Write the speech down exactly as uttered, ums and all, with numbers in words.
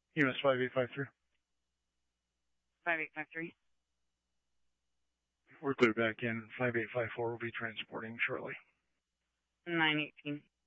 U S five eight five three. five eight five three. We're clear back in. five eight five four will be transporting shortly. nine eighteen.